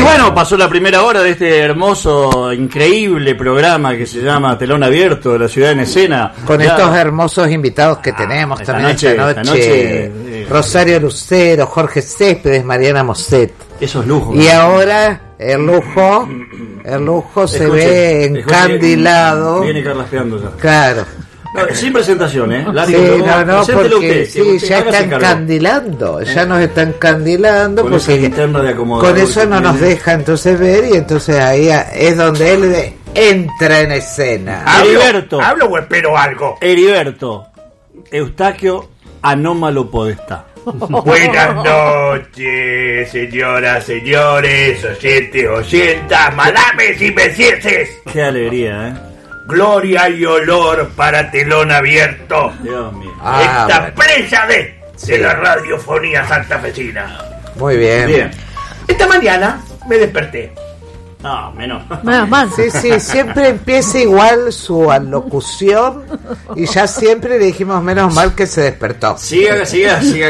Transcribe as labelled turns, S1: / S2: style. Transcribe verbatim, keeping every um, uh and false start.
S1: Bueno, pasó la primera hora de este hermoso, increíble programa que se llama Telón Abierto de la Ciudad en Escena.
S2: Con
S1: ya,
S2: estos hermosos invitados que tenemos
S1: esta
S2: también
S1: noche,
S2: esta noche.
S1: esta noche eh,
S2: Rosario Lucero, Jorge Céspedes, Mariana Mosset.
S1: Esos lujos.
S2: Y ahora el lujo, el lujo se
S1: Escuche,
S2: ve
S1: escuche,
S2: encandilado.
S1: Viene carraspeando ya.
S2: Claro.
S1: No, sin presentación, ¿eh?
S2: Sí, no, no, porque sí, ya está encandilando, ya nos está encandilando,
S1: con
S2: porque
S1: de
S2: con eso no nos deja entonces ver, y entonces ahí es donde él entra en escena.
S1: Heriberto.
S3: ¿Hablo o espero algo?
S1: Heriberto Eustaquio Anómalo Podestá.
S3: Buenas noches, señoras, señores, oyentes, oyentas, madames y mesieses.
S1: Qué alegría, ¿eh?
S3: Gloria y olor para Telón Abierto.
S1: Dios mío.
S2: Ah,
S3: Esta
S2: bueno.
S3: presa de,
S2: Sí.
S3: de la radiofonía santafesina.
S2: Muy bien.
S1: Bien.
S3: Esta mañana me desperté.
S1: No, menos.
S4: Menos mal.
S2: Sí, sí, siempre empieza igual su alocución y ya siempre le dijimos menos mal que se despertó.
S1: Siga, siga, siga